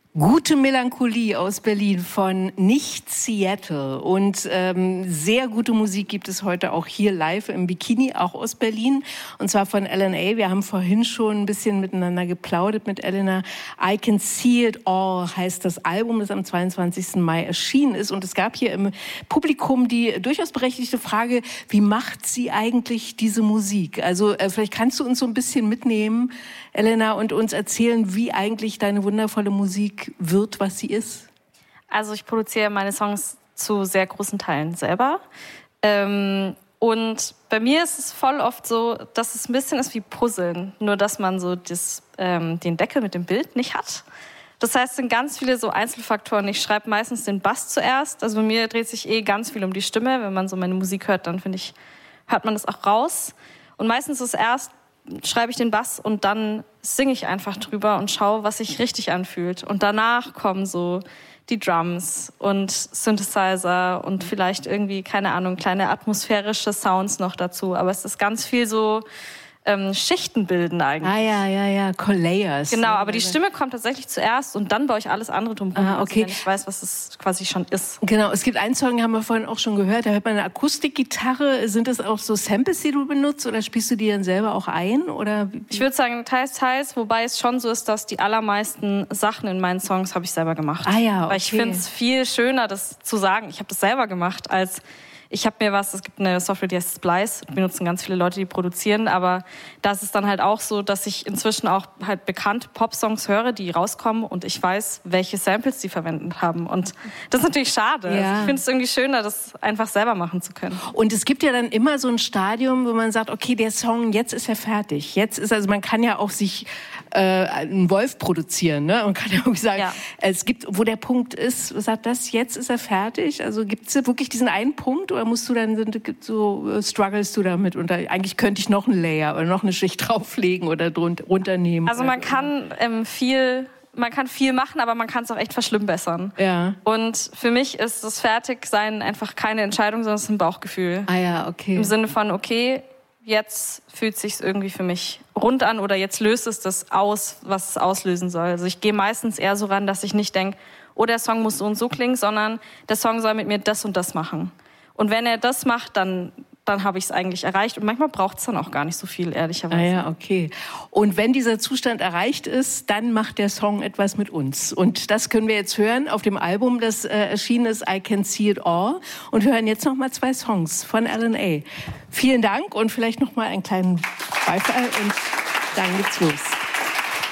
Gute Melancholie aus Berlin von Nicht Seattle. Und sehr gute Musik gibt es heute auch hier live im Bikini, auch aus Berlin. Und zwar von LNA. Wir haben vorhin schon ein bisschen miteinander geplaudert mit Elena. I Can See It All heißt das Album, das am 22. Mai erschienen ist. Und es gab hier im Publikum die durchaus berechtigte Frage, wie macht sie eigentlich diese Musik? Also vielleicht kannst du uns so ein bisschen mitnehmen, Elena, und uns erzählen, wie eigentlich deine wundervolle Musik wird, was sie ist. Also ich produziere meine Songs zu sehr großen Teilen selber. Und bei mir ist es voll oft so, dass es ein bisschen ist wie Puzzeln, nur dass man so den Deckel mit dem Bild nicht hat. Das heißt, es sind ganz viele so Einzelfaktoren. Ich schreibe meistens den Bass zuerst. Also bei mir dreht sich ganz viel um die Stimme. Wenn man so meine Musik hört, dann finde ich, hört man das auch raus. Und meistens ist erst schreibe ich den Bass und dann singe ich einfach drüber und schaue, was sich richtig anfühlt. Und danach kommen so die Drums und Synthesizer und vielleicht irgendwie, keine Ahnung, kleine atmosphärische Sounds noch dazu. Aber es ist ganz viel so Schichten bilden eigentlich. Ja, Layers. Genau, aber die Stimme kommt tatsächlich zuerst und dann baue ich alles andere drumherum, okay. Wenn ich weiß, was es quasi schon ist. Genau, es gibt einen Song, haben wir vorhin auch schon gehört, da hört man eine Akustikgitarre. Sind das auch so Samples, die du benutzt oder spielst du die dann selber auch ein? Oder? Ich würde sagen, teils, wobei es schon so ist, dass die allermeisten Sachen in meinen Songs habe ich selber gemacht. Okay. Weil ich finde es viel schöner, das zu sagen, ich habe das selber gemacht, als ich habe mir es gibt eine Software, die heißt Splice, benutzen ganz viele Leute, die produzieren, aber das ist dann halt auch so, dass ich inzwischen auch halt bekannte Pop-Songs höre, die rauskommen und ich weiß, welche Samples die verwendet haben und das ist natürlich schade. Ja. Also ich finde es irgendwie schöner, das einfach selber machen zu können. Und es gibt ja dann immer so ein Stadium, wo man sagt, okay, der Song, jetzt ist er fertig. Jetzt ist, also man kann ja auch sich einen Wolf produzieren, ne? Und kann ja auch sagen, es gibt, wo der Punkt ist, sagt das, jetzt ist er fertig? Also gibt es wirklich diesen einen Punkt oder musst du dann, struggles du damit? Und eigentlich könnte ich noch ein Layer oder noch eine Schicht drauflegen oder runternehmen. Also man kann viel machen, aber man kann es auch echt verschlimmbessern. Ja. Und für mich ist das Fertigsein einfach keine Entscheidung, sondern es ist ein Bauchgefühl. Okay. Im Sinne von, okay, jetzt fühlt es sich irgendwie für mich rund an oder jetzt löst es das aus, was es auslösen soll. Also ich gehe meistens eher so ran, dass ich nicht denke, oh, der Song muss so und so klingen, sondern der Song soll mit mir das und das machen. Und wenn er das macht, dann habe ich es eigentlich erreicht. Und manchmal braucht es dann auch gar nicht so viel, ehrlicherweise. Okay. Und wenn dieser Zustand erreicht ist, dann macht der Song etwas mit uns. Und das können wir jetzt hören auf dem Album, das erschienen ist, I Can See It All. Und hören jetzt noch mal 2 Songs von LNA. Vielen Dank und vielleicht noch mal einen kleinen Beifall und dann geht's los.